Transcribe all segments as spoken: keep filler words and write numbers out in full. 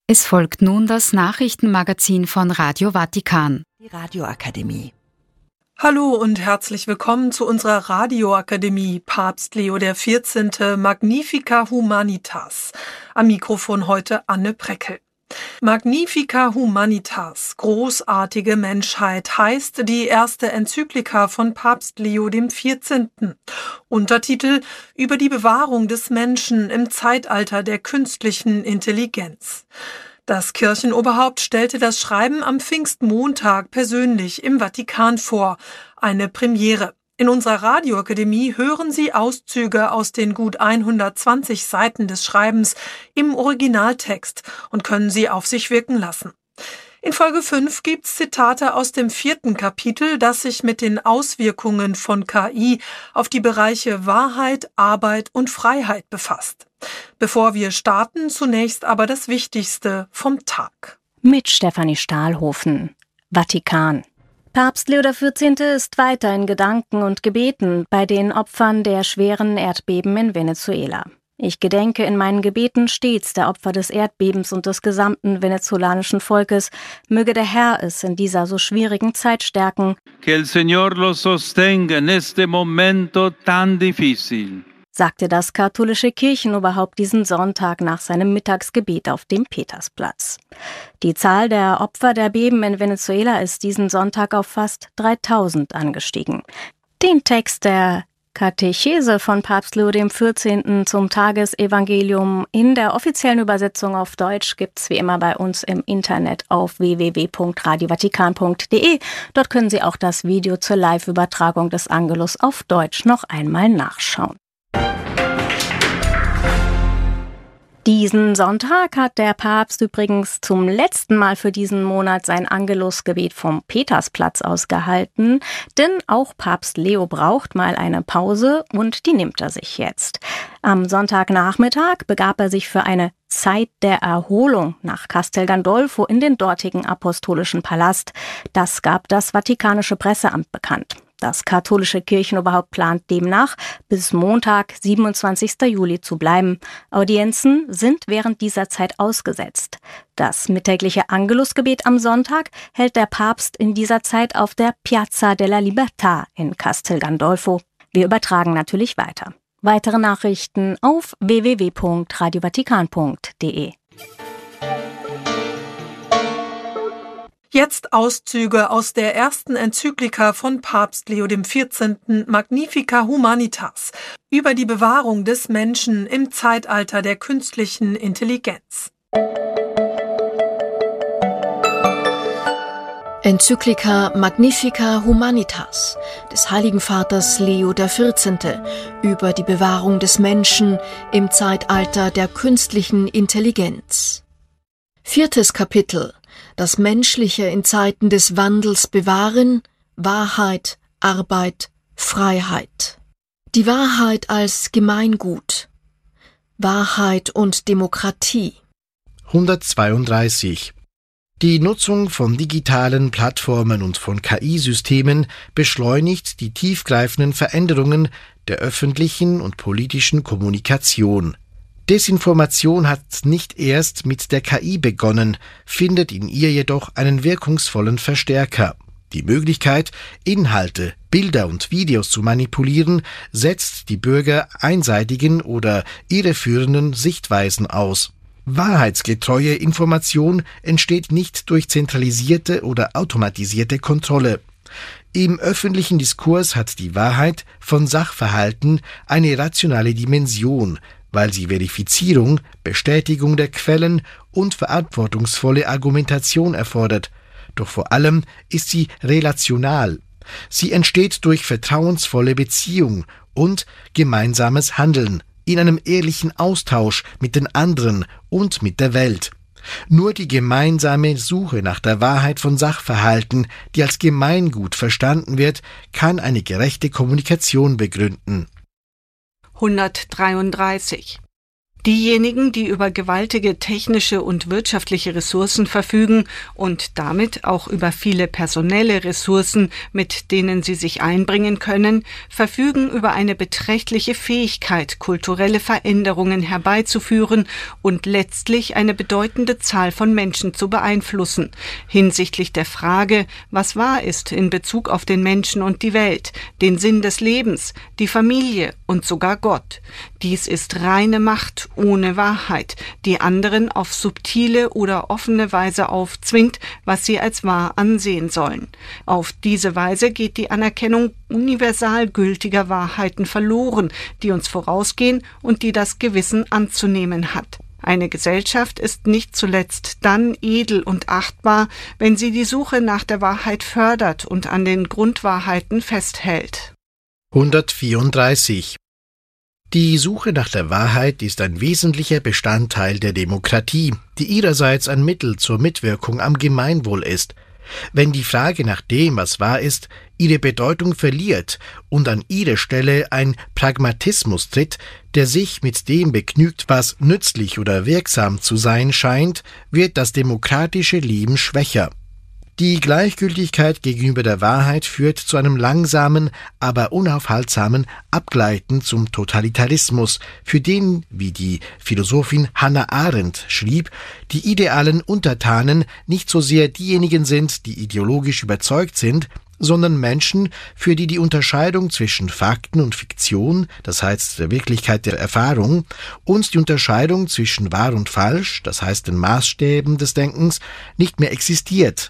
Es folgt nun das Nachrichtenmagazin von Radio Vatikan. Die Radioakademie. Hallo und herzlich willkommen zu unserer Radioakademie Papst Leo der vierzehnte. Magnifica Humanitas. Am Mikrofon heute Anne Preckel. Magnifica Humanitas, großartige Menschheit, heißt die erste Enzyklika von Papst Leo dem vierzehnten. Untertitel: Über die Bewahrung des Menschen im Zeitalter der künstlichen Intelligenz. Das Kirchenoberhaupt stellte das Schreiben am Pfingstmontag persönlich im Vatikan vor. Eine Premiere. In unserer Radioakademie hören Sie Auszüge aus den gut hundertzwanzig Seiten des Schreibens im Originaltext und können sie auf sich wirken lassen. In Folge fünf gibt's Zitate aus dem vierten Kapitel, das sich mit den Auswirkungen von K I auf die Bereiche Wahrheit, Arbeit und Freiheit befasst. Bevor wir starten, zunächst aber das Wichtigste vom Tag. Mit Stefanie Stahlhofen, Vatikan. Papst Leo der vierzehnte. Ist weiter in Gedanken und Gebeten bei den Opfern der schweren Erdbeben in Venezuela. Ich gedenke in meinen Gebeten stets der Opfer des Erdbebens und des gesamten venezolanischen Volkes. Möge der Herr es in dieser so schwierigen Zeit stärken. Que el Señor los sostenga en este momento tan difícil, sagte das katholische Kirchenoberhaupt diesen Sonntag nach seinem Mittagsgebet auf dem Petersplatz. Die Zahl der Opfer der Beben in Venezuela ist diesen Sonntag auf fast dreitausend angestiegen. Den Text der Katechese von Papst Leo dem vierzehnten. Zum Tagesevangelium in der offiziellen Übersetzung auf Deutsch gibt's wie immer bei uns im Internet auf w w w punkt radio vatikan punkt d e. Dort können Sie auch das Video zur Live-Übertragung des Angelus auf Deutsch noch einmal nachschauen. Diesen Sonntag hat der Papst übrigens zum letzten Mal für diesen Monat sein Angelusgebet vom Petersplatz aus gehalten, denn auch Papst Leo braucht mal eine Pause und die nimmt er sich jetzt. Am Sonntagnachmittag begab er sich für eine Zeit der Erholung nach Castel Gandolfo in den dortigen apostolischen Palast. Das gab das Vatikanische Presseamt bekannt. Das katholische Kirchenoberhaupt plant demnach, bis Montag, siebenundzwanzigsten Juli zu bleiben. Audienzen sind während dieser Zeit ausgesetzt. Das mittägliche Angelusgebet am Sonntag hält der Papst in dieser Zeit auf der Piazza della Libertà in Castel Gandolfo. Wir übertragen natürlich weiter. Weitere Nachrichten auf w w w punkt radio vatikan punkt d e. Jetzt Auszüge aus der ersten Enzyklika von Papst Leo dem vierzehnten. Magnifica Humanitas, über die Bewahrung des Menschen im Zeitalter der künstlichen Intelligenz. Enzyklika Magnifica Humanitas des Heiligen Vaters Leo der vierzehnte. über die Bewahrung des Menschen im Zeitalter der künstlichen Intelligenz. Viertes Kapitel: Das Menschliche in Zeiten des Wandels bewahren, Wahrheit, Arbeit, Freiheit. Die Wahrheit als Gemeingut. Wahrheit und Demokratie. hundertzweiunddreißig. Die Nutzung von digitalen Plattformen und von K I-Systemen beschleunigt die tiefgreifenden Veränderungen der öffentlichen und politischen Kommunikation. Desinformation hat nicht erst mit der K I begonnen, findet in ihr jedoch einen wirkungsvollen Verstärker. Die Möglichkeit, Inhalte, Bilder und Videos zu manipulieren, setzt die Bürger einseitigen oder irreführenden Sichtweisen aus. Wahrheitsgetreue Information entsteht nicht durch zentralisierte oder automatisierte Kontrolle. Im öffentlichen Diskurs hat die Wahrheit von Sachverhalten eine rationale Dimension, weil sie Verifizierung, Bestätigung der Quellen und verantwortungsvolle Argumentation erfordert. Doch vor allem ist sie relational. Sie entsteht durch vertrauensvolle Beziehung und gemeinsames Handeln, in einem ehrlichen Austausch mit den anderen und mit der Welt. Nur die gemeinsame Suche nach der Wahrheit von Sachverhalten, die als Gemeingut verstanden wird, kann eine gerechte Kommunikation begründen. hundertdreiunddreißig. Diejenigen, die über gewaltige technische und wirtschaftliche Ressourcen verfügen und damit auch über viele personelle Ressourcen, mit denen sie sich einbringen können, verfügen über eine beträchtliche Fähigkeit, kulturelle Veränderungen herbeizuführen und letztlich eine bedeutende Zahl von Menschen zu beeinflussen, hinsichtlich der Frage, was wahr ist in Bezug auf den Menschen und die Welt, den Sinn des Lebens, die Familie und sogar Gott. Dies ist reine Macht ohne Wahrheit, die anderen auf subtile oder offene Weise aufzwingt, was sie als wahr ansehen sollen. Auf diese Weise geht die Anerkennung universal gültiger Wahrheiten verloren, die uns vorausgehen und die das Gewissen anzunehmen hat. Eine Gesellschaft ist nicht zuletzt dann edel und achtbar, wenn sie die Suche nach der Wahrheit fördert und an den Grundwahrheiten festhält. hundertvierunddreißig. Die Suche nach der Wahrheit ist ein wesentlicher Bestandteil der Demokratie, die ihrerseits ein Mittel zur Mitwirkung am Gemeinwohl ist. Wenn die Frage nach dem, was wahr ist, ihre Bedeutung verliert und an ihre Stelle ein Pragmatismus tritt, der sich mit dem begnügt, was nützlich oder wirksam zu sein scheint, wird das demokratische Leben schwächer. Die Gleichgültigkeit gegenüber der Wahrheit führt zu einem langsamen, aber unaufhaltsamen Abgleiten zum Totalitarismus, für den, wie die Philosophin Hannah Arendt schrieb, die idealen Untertanen nicht so sehr diejenigen sind, die ideologisch überzeugt sind, sondern Menschen, für die die Unterscheidung zwischen Fakten und Fiktion, das heißt der Wirklichkeit der Erfahrung, und die Unterscheidung zwischen wahr und falsch, das heißt den Maßstäben des Denkens, nicht mehr existiert.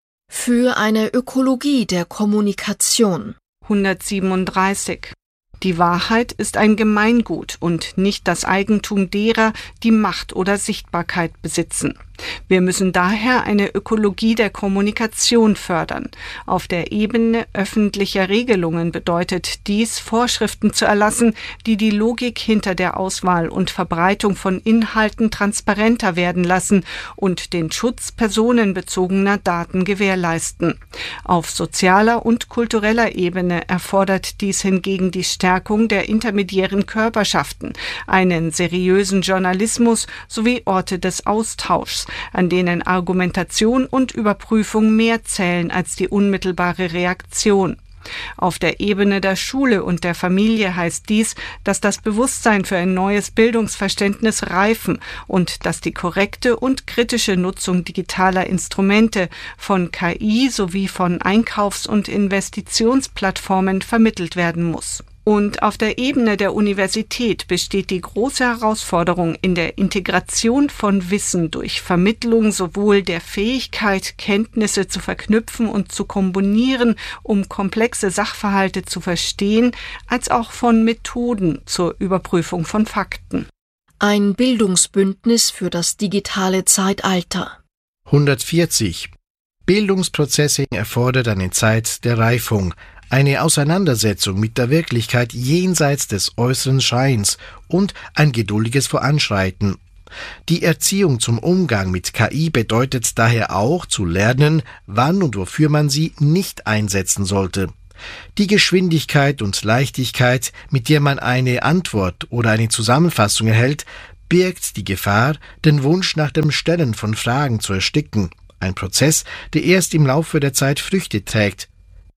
Für eine Ökologie der Kommunikation. hundertsiebenunddreißig. Die Wahrheit ist ein Gemeingut und nicht das Eigentum derer, die Macht oder Sichtbarkeit besitzen. Wir müssen daher eine Ökologie der Kommunikation fördern. Auf der Ebene öffentlicher Regelungen bedeutet dies, Vorschriften zu erlassen, die die Logik hinter der Auswahl und Verbreitung von Inhalten transparenter werden lassen und den Schutz personenbezogener Daten gewährleisten. Auf sozialer und kultureller Ebene erfordert dies hingegen die Stärkung der intermediären Körperschaften, einen seriösen Journalismus sowie Orte des Austauschs, an denen Argumentation und Überprüfung mehr zählen als die unmittelbare Reaktion. Auf der Ebene der Schule und der Familie heißt dies, dass das Bewusstsein für ein neues Bildungsverständnis reifen und dass die korrekte und kritische Nutzung digitaler Instrumente von K I sowie von Einkaufs- und Investitionsplattformen vermittelt werden muss. Und auf der Ebene der Universität besteht die große Herausforderung in der Integration von Wissen durch Vermittlung sowohl der Fähigkeit, Kenntnisse zu verknüpfen und zu kombinieren, um komplexe Sachverhalte zu verstehen, als auch von Methoden zur Überprüfung von Fakten. Ein Bildungsbündnis für das digitale Zeitalter. hundertvierzig. Bildungsprozesse erfordert eine Zeit der Reifung, eine Auseinandersetzung mit der Wirklichkeit jenseits des äußeren Scheins und ein geduldiges Voranschreiten. Die Erziehung zum Umgang mit K I bedeutet daher auch zu lernen, wann und wofür man sie nicht einsetzen sollte. Die Geschwindigkeit und Leichtigkeit, mit der man eine Antwort oder eine Zusammenfassung erhält, birgt die Gefahr, den Wunsch nach dem Stellen von Fragen zu ersticken. Ein Prozess, der erst im Laufe der Zeit Früchte trägt.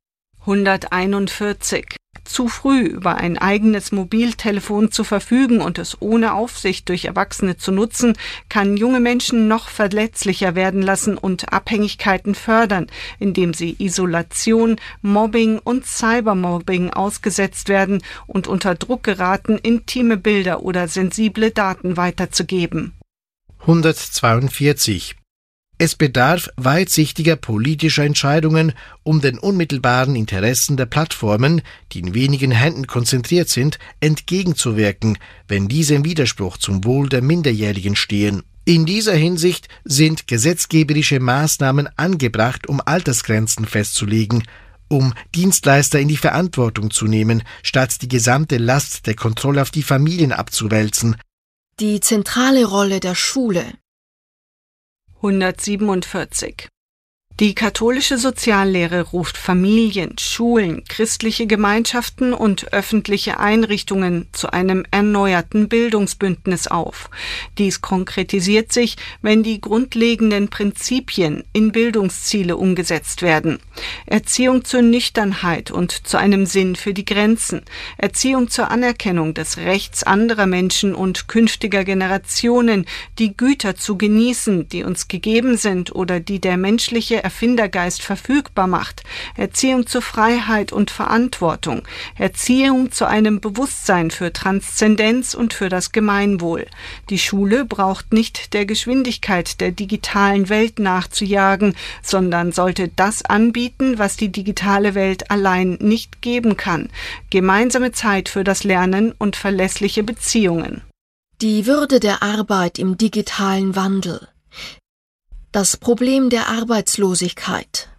hunderteinundvierzig. Zu früh über ein eigenes Mobiltelefon zu verfügen und es ohne Aufsicht durch Erwachsene zu nutzen, kann junge Menschen noch verletzlicher werden lassen und Abhängigkeiten fördern, indem sie Isolation, Mobbing und Cybermobbing ausgesetzt werden und unter Druck geraten, intime Bilder oder sensible Daten weiterzugeben. hundertzweiundvierzig. Es bedarf weitsichtiger politischer Entscheidungen, um den unmittelbaren Interessen der Plattformen, die in wenigen Händen konzentriert sind, entgegenzuwirken, wenn diese im Widerspruch zum Wohl der Minderjährigen stehen. In dieser Hinsicht sind gesetzgeberische Maßnahmen angebracht, um Altersgrenzen festzulegen, um Dienstleister in die Verantwortung zu nehmen, statt die gesamte Last der Kontrolle auf die Familien abzuwälzen. Die zentrale Rolle der Schule. hundertsiebenundvierzig. Die katholische Soziallehre ruft Familien, Schulen, christliche Gemeinschaften und öffentliche Einrichtungen zu einem erneuerten Bildungsbündnis auf. Dies konkretisiert sich, wenn die grundlegenden Prinzipien in Bildungsziele umgesetzt werden. Erziehung zur Nüchternheit und zu einem Sinn für die Grenzen, Erziehung zur Anerkennung des Rechts anderer Menschen und künftiger Generationen, die Güter zu genießen, die uns gegeben sind oder die der menschliche Erfindergeist verfügbar macht, Erziehung zur Freiheit und Verantwortung, Erziehung zu einem Bewusstsein für Transzendenz und für das Gemeinwohl. Die Schule braucht nicht der Geschwindigkeit der digitalen Welt nachzujagen, sondern sollte das anbieten, was die digitale Welt allein nicht geben kann: gemeinsame Zeit für das Lernen und verlässliche Beziehungen. Die Würde der Arbeit im digitalen Wandel. Das Problem der Arbeitslosigkeit.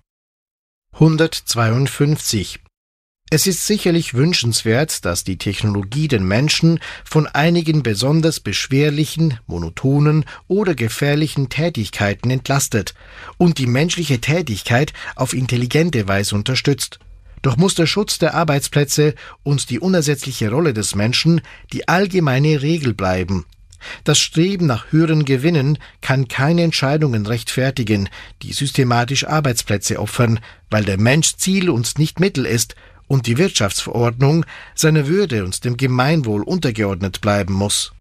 hundertzweiundfünfzig. Es ist sicherlich wünschenswert, dass die Technologie den Menschen von einigen besonders beschwerlichen, monotonen oder gefährlichen Tätigkeiten entlastet und die menschliche Tätigkeit auf intelligente Weise unterstützt. Doch muss der Schutz der Arbeitsplätze und die unersetzliche Rolle des Menschen die allgemeine Regel bleiben. Das Streben nach höheren Gewinnen kann keine Entscheidungen rechtfertigen, die systematisch Arbeitsplätze opfern, weil der Mensch Ziel und nicht Mittel ist und die Wirtschaftsverordnung seiner Würde und dem Gemeinwohl untergeordnet bleiben muss.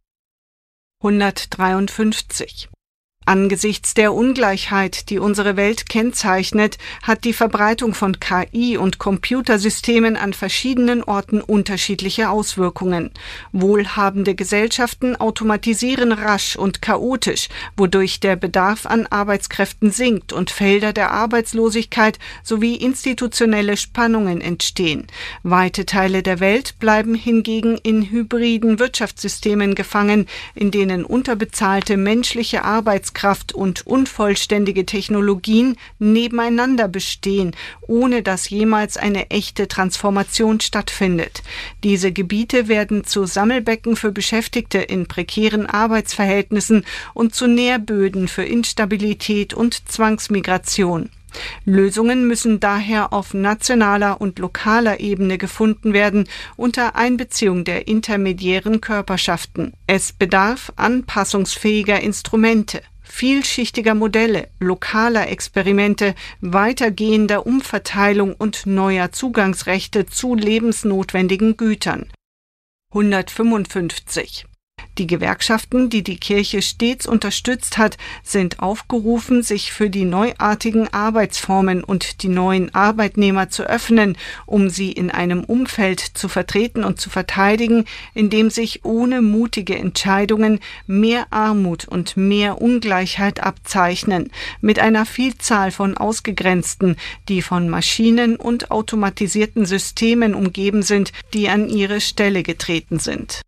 hundertdreiundfünfzig. Angesichts der Ungleichheit, die unsere Welt kennzeichnet, hat die Verbreitung von K I und Computersystemen an verschiedenen Orten unterschiedliche Auswirkungen. Wohlhabende Gesellschaften automatisieren rasch und chaotisch, wodurch der Bedarf an Arbeitskräften sinkt und Felder der Arbeitslosigkeit sowie institutionelle Spannungen entstehen. Weite Teile der Welt bleiben hingegen in hybriden Wirtschaftssystemen gefangen, in denen unterbezahlte menschliche Arbeitskräfte und unvollständige Technologien nebeneinander bestehen, ohne dass jemals eine echte Transformation stattfindet. Diese Gebiete werden zu Sammelbecken für Beschäftigte in prekären Arbeitsverhältnissen und zu Nährböden für Instabilität und Zwangsmigration. Lösungen müssen daher auf nationaler und lokaler Ebene gefunden werden, unter Einbeziehung der intermediären Körperschaften. Es bedarf anpassungsfähiger Instrumente, vielschichtiger Modelle, lokaler Experimente, weitergehender Umverteilung und neuer Zugangsrechte zu lebensnotwendigen Gütern. hundertfünfundfünfzig. Die Gewerkschaften, die die Kirche stets unterstützt hat, sind aufgerufen, sich für die neuartigen Arbeitsformen und die neuen Arbeitnehmer zu öffnen, um sie in einem Umfeld zu vertreten und zu verteidigen, in dem sich ohne mutige Entscheidungen mehr Armut und mehr Ungleichheit abzeichnen, mit einer Vielzahl von Ausgegrenzten, die von Maschinen und automatisierten Systemen umgeben sind, die an ihre Stelle getreten sind.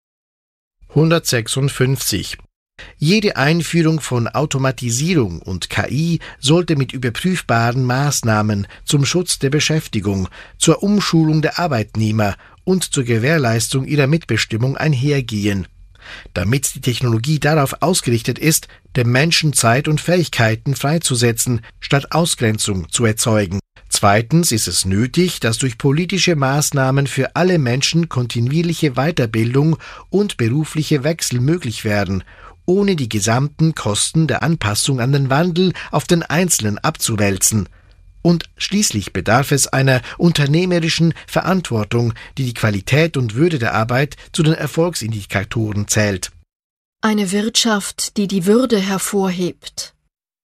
hundertsechsundfünfzig. Jede Einführung von Automatisierung und K I sollte mit überprüfbaren Maßnahmen zum Schutz der Beschäftigung, zur Umschulung der Arbeitnehmer und zur Gewährleistung ihrer Mitbestimmung einhergehen. Damit die Technologie darauf ausgerichtet ist, dem Menschen Zeit und Fähigkeiten freizusetzen, statt Ausgrenzung zu erzeugen. Zweitens ist es nötig, dass durch politische Maßnahmen für alle Menschen kontinuierliche Weiterbildung und berufliche Wechsel möglich werden, ohne die gesamten Kosten der Anpassung an den Wandel auf den Einzelnen abzuwälzen. Und schließlich bedarf es einer unternehmerischen Verantwortung, die die Qualität und Würde der Arbeit zu den Erfolgsindikatoren zählt. Eine Wirtschaft, die die Würde hervorhebt.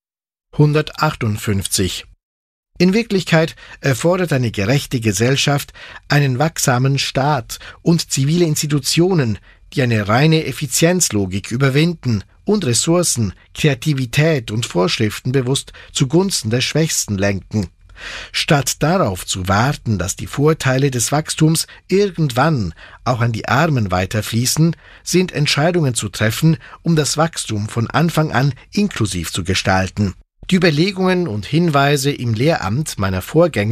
hundertachtundfünfzig. In Wirklichkeit erfordert eine gerechte Gesellschaft einen wachsamen Staat und zivile Institutionen, die eine reine Effizienzlogik überwinden und Ressourcen, Kreativität und Vorschriften bewusst zugunsten der Schwächsten lenken. Statt darauf zu warten, dass die Vorteile des Wachstums irgendwann auch an die Armen weiterfließen, sind Entscheidungen zu treffen, um das Wachstum von Anfang an inklusiv zu gestalten. Die Überlegungen und Hinweise im Lehramt meiner Vorgänger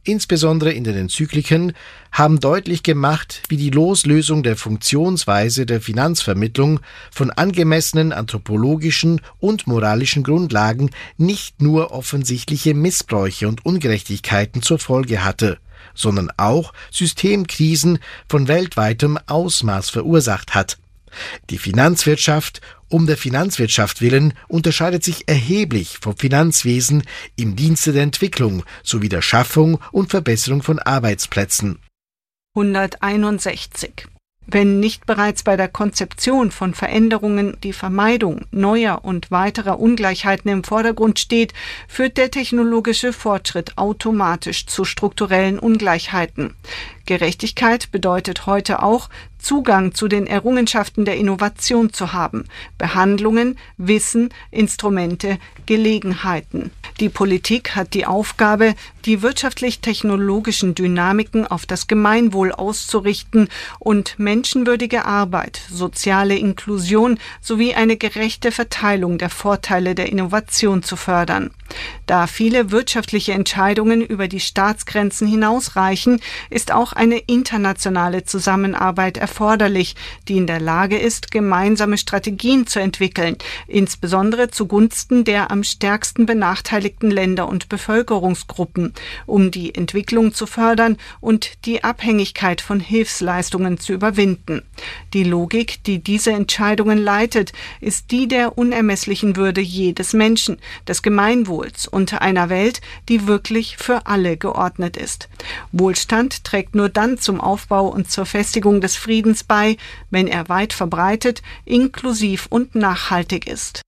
insbesondere in den Enzykliken, haben deutlich gemacht, wie die Loslösung der Funktionsweise der Finanzvermittlung von angemessenen anthropologischen und moralischen Grundlagen nicht nur offensichtliche Missbräuche und Ungerechtigkeiten zur Folge hatte, sondern auch Systemkrisen von weltweitem Ausmaß verursacht hat. Die Finanzwirtschaft um der Finanzwirtschaft willen unterscheidet sich erheblich vom Finanzwesen im Dienste der Entwicklung sowie der Schaffung und Verbesserung von Arbeitsplätzen. hunderteinundsechzig. Wenn nicht bereits bei der Konzeption von Veränderungen die Vermeidung neuer und weiterer Ungleichheiten im Vordergrund steht, führt der technologische Fortschritt automatisch zu strukturellen Ungleichheiten. Gerechtigkeit bedeutet heute auch, Zugang zu den Errungenschaften der Innovation zu haben, Behandlungen, Wissen, Instrumente, Gelegenheiten. Die Politik hat die Aufgabe, die wirtschaftlich-technologischen Dynamiken auf das Gemeinwohl auszurichten und menschenwürdige Arbeit, soziale Inklusion sowie eine gerechte Verteilung der Vorteile der Innovation zu fördern. Da viele wirtschaftliche Entscheidungen über die Staatsgrenzen hinausreichen, ist auch eine internationale Zusammenarbeit erforderlich, die in der Lage ist, gemeinsame Strategien zu entwickeln, insbesondere zugunsten der am stärksten benachteiligten Länder und Bevölkerungsgruppen, um die Entwicklung zu fördern und die Abhängigkeit von Hilfsleistungen zu überwinden. Die Logik, die diese Entscheidungen leitet, ist die der unermesslichen Würde jedes Menschen, des Gemeinwohls unter einer Welt, die wirklich für alle geordnet ist. Wohlstand trägt nur dann zum Aufbau und zur Festigung des Friedens bei, wenn er weit verbreitet, inklusiv und nachhaltig ist.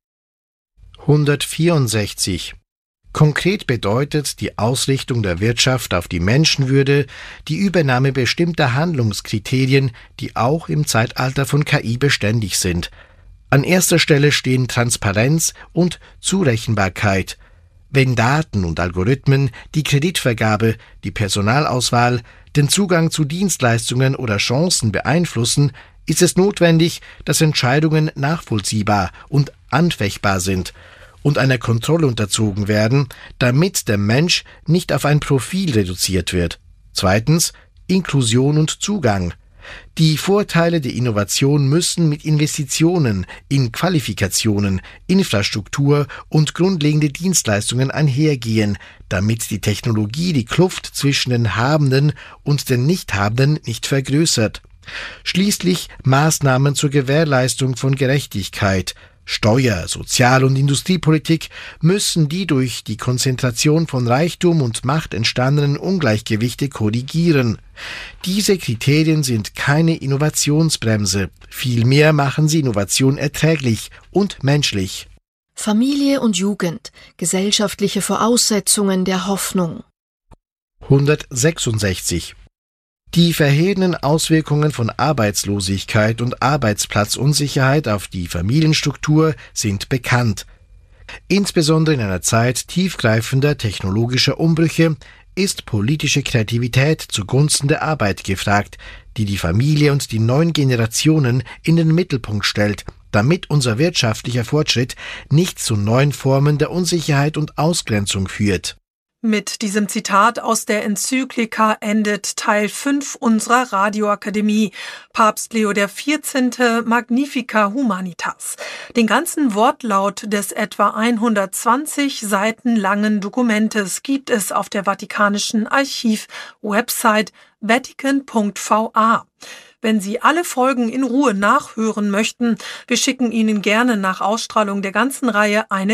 hundertvierundsechzig. Konkret bedeutet die Ausrichtung der Wirtschaft auf die Menschenwürde die Übernahme bestimmter Handlungskriterien, die auch im Zeitalter von K I beständig sind. An erster Stelle stehen Transparenz und Zurechenbarkeit. Wenn Daten und Algorithmen die Kreditvergabe, die Personalauswahl, den Zugang zu Dienstleistungen oder Chancen beeinflussen, ist es notwendig, dass Entscheidungen nachvollziehbar und anfechtbar sind und einer Kontrolle unterzogen werden, damit der Mensch nicht auf ein Profil reduziert wird. Zweitens, Inklusion und Zugang. Die Vorteile der Innovation müssen mit Investitionen in Qualifikationen, Infrastruktur und grundlegende Dienstleistungen einhergehen, damit die Technologie die Kluft zwischen den Habenden und den Nichthabenden nicht vergrößert. Schließlich Maßnahmen zur Gewährleistung von Gerechtigkeit. Steuer-, Sozial- und Industriepolitik müssen die durch die Konzentration von Reichtum und Macht entstandenen Ungleichgewichte korrigieren. Diese Kriterien sind keine Innovationsbremse, vielmehr machen sie Innovation erträglich und menschlich. Familie und Jugend, gesellschaftliche Voraussetzungen der Hoffnung. hundertsechsundsechzig. Die verheerenden Auswirkungen von Arbeitslosigkeit und Arbeitsplatzunsicherheit auf die Familienstruktur sind bekannt. Insbesondere in einer Zeit tiefgreifender technologischer Umbrüche ist politische Kreativität zugunsten der Arbeit gefragt, die die Familie und die neuen Generationen in den Mittelpunkt stellt, damit unser wirtschaftlicher Fortschritt nicht zu neuen Formen der Unsicherheit und Ausgrenzung führt. Mit diesem Zitat aus der Enzyklika endet Teil fünf unserer Radioakademie. Papst Leo der vierzehnte. Magnificat Humanitas. Den ganzen Wortlaut des etwa hundertzwanzig Seiten langen Dokumentes gibt es auf der Vatikanischen Archiv-Website vatican punkt v a. Wenn Sie alle Folgen in Ruhe nachhören möchten, wir schicken Ihnen gerne nach Ausstrahlung der ganzen Reihe eine